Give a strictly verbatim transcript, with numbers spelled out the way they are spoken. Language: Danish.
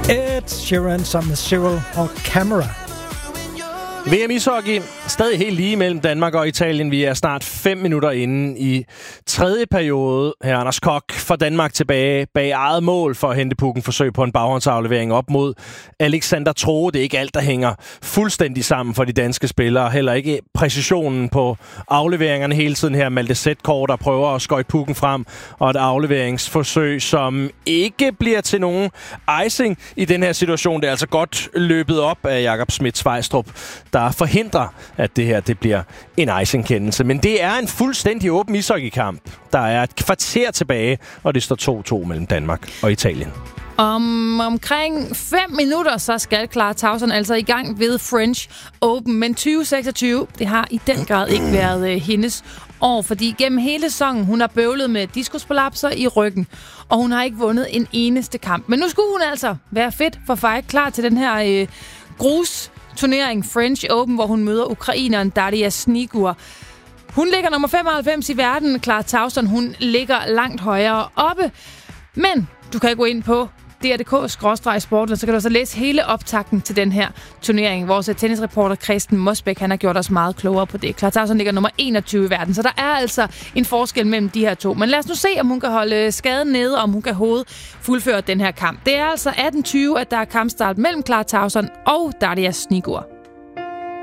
Ed Sheeran sammen med Cyril og Camera. V M ishockey stadig helt lige mellem Danmark og Italien. Vi er snart fem minutter inde i tredje periode. Her Anders Koch for Danmark tilbage bag eget mål for at hente pukken. Forsøg på en baghåndsaflevering op mod Alexander Troe. Det er ikke alt, der hænger fuldstændig sammen for de danske spillere. Heller ikke præcisionen på afleveringerne hele tiden her. Malte Zetkorter prøver at skøjte pukken frem. Og et afleveringsforsøg, som ikke bliver til nogen icing i den her situation. Det er altså godt løbet op af Jakob Schmidt-Svejstrup, der forhindrer, at det her det bliver en icing-kendelse. Men det er en fuldstændig åben ishockeykamp. Der er et kvarter tilbage, og det står to to mellem Danmark og Italien. Om omkring fem minutter, så skal Clara Tauson altså i gang ved French Open. Men tyve seksogtyve, det har i den grad ikke været øh, hendes år, fordi gennem hele sæsonen, hun har bøvlet med diskusprolapser i ryggen, og hun har ikke vundet en eneste kamp. Men nu skulle hun altså være fedt for fight, klar til den her øh, grus turnering French Open, hvor hun møder ukraineren Daria Snigur. Hun ligger nummer femoghalvfems i verden. Clara Tauson, hun ligger langt højere oppe. Men du kan gå ind på D R punktum D K skråstreg sport, og så kan du så læse hele optakten til den her turnering. Vores tennisreporter Christen Mosbæk, han har gjort os meget klogere på det. Clara Tauson ligger nummer enogtyve i verden, så der er altså en forskel mellem de her to. Men lad os nu se, om hun kan holde skaden nede, og om hun kan hovedet fuldføre den her kamp. Det er altså atten tyve, at der er kampstart mellem Clara Tauson og Daria Snigur.